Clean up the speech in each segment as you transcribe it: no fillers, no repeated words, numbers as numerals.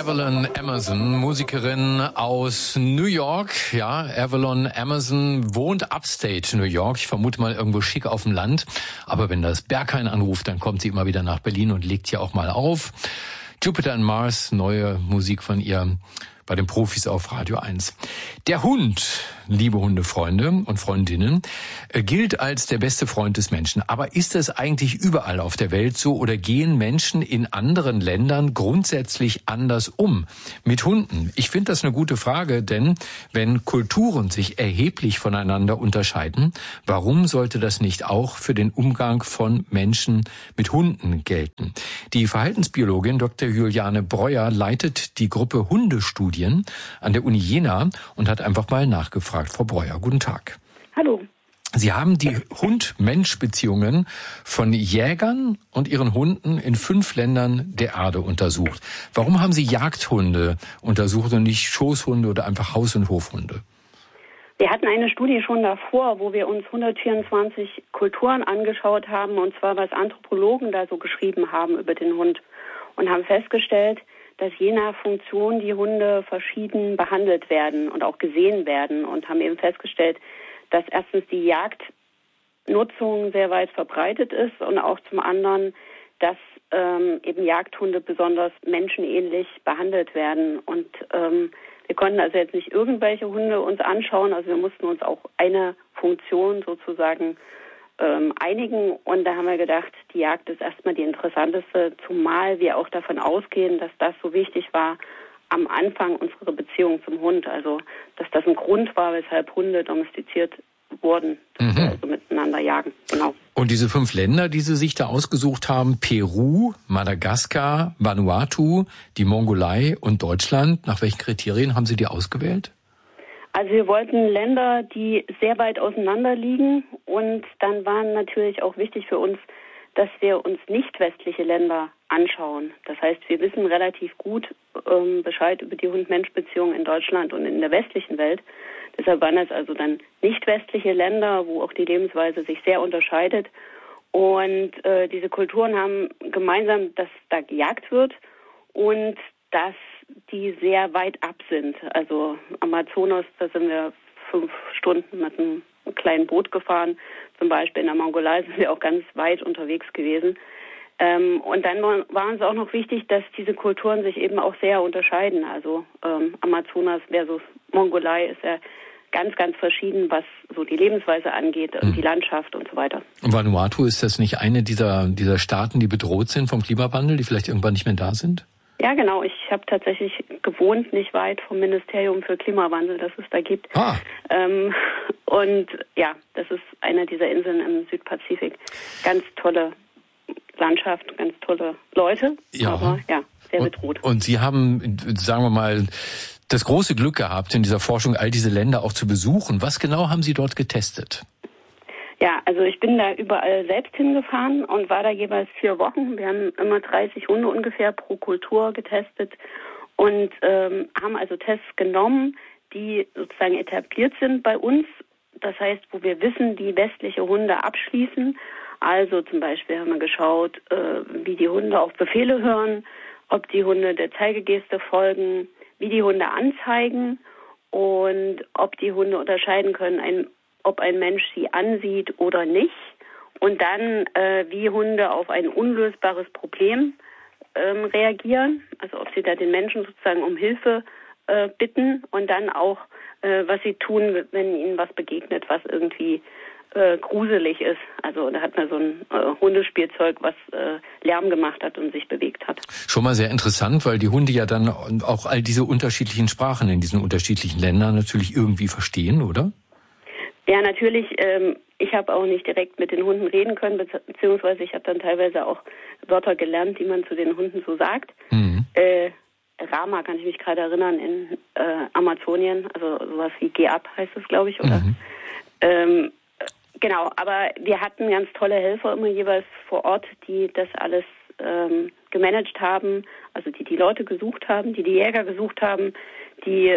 Evelyn Emerson, Musikerin aus New York. Ja, Evelyn Emerson wohnt upstate New York. Ich vermute mal irgendwo schick auf dem Land. Aber wenn das Berghain anruft, dann kommt sie immer wieder nach Berlin und legt hier auch mal auf. Jupiter and Mars, neue Musik von ihr bei den Profis auf Radio 1. Der Hund, liebe Hundefreunde und Freundinnen, gilt als der beste Freund des Menschen. Aber ist es eigentlich überall auf der Welt so oder gehen Menschen in anderen Ländern grundsätzlich anders um mit Hunden? Ich finde das eine gute Frage, denn wenn Kulturen sich erheblich voneinander unterscheiden, warum sollte das nicht auch für den Umgang von Menschen mit Hunden gelten? Die Verhaltensbiologin Dr. Juliane Breuer leitet die Gruppe Hundestudien an der Uni Jena und hat einfach mal nachgefragt. Frau Breuer, guten Tag. Hallo. Sie haben die Hund-Mensch-Beziehungen von Jägern und ihren Hunden in 5 Ländern der Erde untersucht. Warum haben Sie Jagdhunde untersucht und nicht Schoßhunde oder einfach Haus- und Hofhunde? Wir hatten eine Studie schon davor, wo wir uns 124 Kulturen angeschaut haben, und zwar was Anthropologen da so geschrieben haben über den Hund, und haben festgestellt, dass je nach Funktion die Hunde verschieden behandelt werden und auch gesehen werden, und haben eben festgestellt, dass erstens die Jagdnutzung sehr weit verbreitet ist und auch zum anderen, dass eben Jagdhunde besonders menschenähnlich behandelt werden. Und wir konnten also jetzt nicht irgendwelche Hunde uns anschauen, also wir mussten uns auch eine Funktion sozusagen einigen, und da haben wir gedacht, die Jagd ist erstmal die interessanteste, zumal wir auch davon ausgehen, dass das so wichtig war am Anfang unserer Beziehung zum Hund, also dass das ein Grund war, weshalb Hunde domestiziert wurden, dass wir also miteinander jagen. Genau. Und diese 5 Länder, die Sie sich da ausgesucht haben, Peru, Madagaskar, Vanuatu, die Mongolei und Deutschland, nach welchen Kriterien haben Sie die ausgewählt? Also wir wollten Länder, die sehr weit auseinander liegen, und dann war natürlich auch wichtig für uns, dass wir uns nicht westliche Länder anschauen. Das heißt, wir wissen relativ gut Bescheid über die Hund-Mensch-Beziehung in Deutschland und in der westlichen Welt. Deshalb waren das also dann nicht westliche Länder, wo auch die Lebensweise sich sehr unterscheidet. Und diese Kulturen haben gemeinsam, dass da gejagt wird und dass die sehr weit ab sind. Also Amazonas, da sind wir 5 Stunden mit einem kleinen Boot gefahren. Zum Beispiel in der Mongolei sind wir auch ganz weit unterwegs gewesen. Und dann war uns auch noch wichtig, dass diese Kulturen sich eben auch sehr unterscheiden. Also Amazonas versus Mongolei ist ja ganz, ganz verschieden, was so die Lebensweise angeht und die Landschaft und so weiter. Und Vanuatu, ist das nicht eine dieser Staaten, die bedroht sind vom Klimawandel, die vielleicht irgendwann nicht mehr da sind? Ja, genau. Ich habe tatsächlich gewohnt, nicht weit vom Ministerium für Klimawandel, das es da gibt. Und ja, das ist eine dieser Inseln im Südpazifik. Ganz tolle Landschaft, ganz tolle Leute, aber ja, sehr bedroht. Und Sie haben, sagen wir mal, das große Glück gehabt, in dieser Forschung all diese Länder auch zu besuchen. Was genau haben Sie dort getestet? Ja, also ich bin da überall selbst hingefahren und war da jeweils 4 Wochen. Wir haben immer 30 Hunde ungefähr pro Kultur getestet und haben also Tests genommen, die sozusagen etabliert sind bei uns. Das heißt, wo wir wissen, wie westliche Hunde abschließen. Also zum Beispiel haben wir geschaut, wie die Hunde auf Befehle hören, ob die Hunde der Zeigegeste folgen, wie die Hunde anzeigen und ob die Hunde unterscheiden können, ob ein Mensch sie ansieht oder nicht. Und dann, wie Hunde auf ein unlösbares Problem reagieren. Also ob sie da den Menschen sozusagen um Hilfe bitten, und dann auch, was sie tun, wenn ihnen was begegnet, was irgendwie gruselig ist. Also da hat man so ein Hundespielzeug, was Lärm gemacht hat und sich bewegt hat. Schon mal sehr interessant, weil die Hunde ja dann auch all diese unterschiedlichen Sprachen in diesen unterschiedlichen Ländern natürlich irgendwie verstehen, oder? Ja, natürlich. Ich habe auch nicht direkt mit den Hunden reden können, beziehungsweise ich habe dann teilweise auch Wörter gelernt, die man zu den Hunden so sagt. Rama kann ich mich gerade erinnern in Amazonien, also sowas wie Geh ab heißt es, glaube ich, oder? Genau, aber wir hatten ganz tolle Helfer immer jeweils vor Ort, die das alles gemanagt haben, also die Leute gesucht haben, die Jäger gesucht haben, die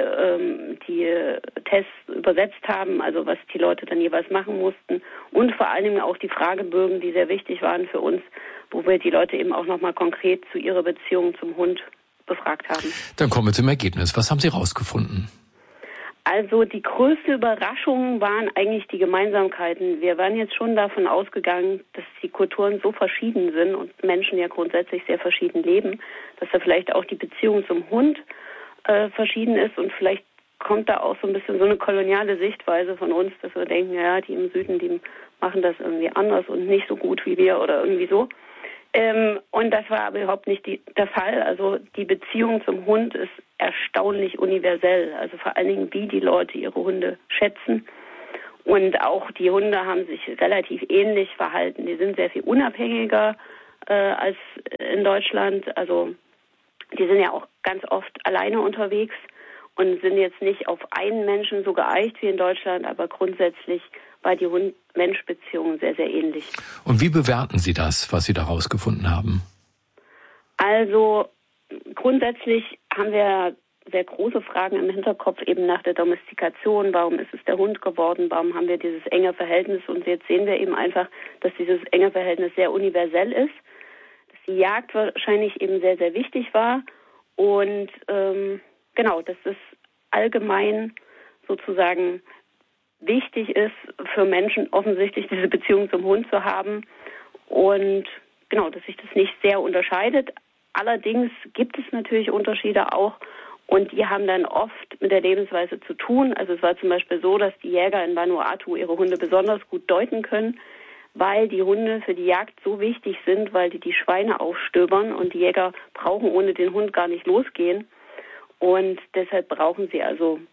Tests übersetzt haben, also was die Leute dann jeweils machen mussten, und vor allen Dingen auch die Fragebögen, die sehr wichtig waren für uns, wo wir die Leute eben auch nochmal konkret zu ihrer Beziehung zum Hund befragt haben. Dann kommen wir zum Ergebnis. Was haben Sie rausgefunden? Also die größte Überraschung waren eigentlich die Gemeinsamkeiten. Wir waren jetzt schon davon ausgegangen, dass die Kulturen so verschieden sind und Menschen ja grundsätzlich sehr verschieden leben, dass da vielleicht auch die Beziehung zum Hund verschieden ist und vielleicht kommt da auch so ein bisschen so eine koloniale Sichtweise von uns, dass wir denken, ja, die im Süden, die machen das irgendwie anders und nicht so gut wie wir oder irgendwie so. Und das war aber überhaupt nicht der Fall. Also die Beziehung zum Hund ist erstaunlich universell. Also vor allen Dingen, wie die Leute ihre Hunde schätzen. Und auch die Hunde haben sich relativ ähnlich verhalten. Die sind sehr viel unabhängiger als in Deutschland. Also die sind ja auch ganz oft alleine unterwegs und sind jetzt nicht auf einen Menschen so geeicht wie in Deutschland, aber grundsätzlich war die Hund-Mensch-Beziehung sehr, sehr ähnlich. Und wie bewerten Sie das, was Sie da rausgefunden haben? Also grundsätzlich haben wir sehr große Fragen im Hinterkopf eben nach der Domestikation. Warum ist es der Hund geworden? Warum haben wir dieses enge Verhältnis? Und jetzt sehen wir eben einfach, dass dieses enge Verhältnis sehr universell ist, dass die Jagd wahrscheinlich eben sehr, sehr wichtig war und genau, dass es allgemein sozusagen wichtig ist für Menschen offensichtlich diese Beziehung zum Hund zu haben und genau, dass sich das nicht sehr unterscheidet. Allerdings gibt es natürlich Unterschiede auch und die haben dann oft mit der Lebensweise zu tun. Also es war zum Beispiel so, dass die Jäger in Vanuatu ihre Hunde besonders gut deuten können, weil die Hunde für die Jagd so wichtig sind, weil die Schweine aufstöbern und die Jäger brauchen ohne den Hund gar nicht losgehen. Und deshalb brauchen sie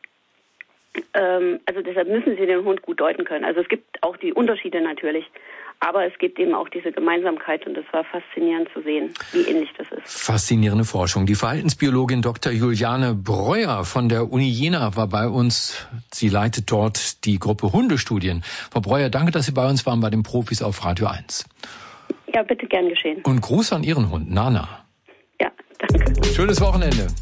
deshalb müssen sie den Hund gut deuten können. Also es gibt auch die Unterschiede natürlich, aber es gibt eben auch diese Gemeinsamkeit und es war faszinierend zu sehen, wie ähnlich das ist. Faszinierende Forschung. Die Verhaltensbiologin Dr. Juliane Breuer von der Uni Jena war bei uns. Sie leitet dort die Gruppe Hundestudien. Frau Breuer, danke, dass Sie bei uns waren bei den Profis auf Radio 1. Ja, bitte, gern geschehen. Und Gruß an Ihren Hund, Nana. Ja, danke. Schönes Wochenende.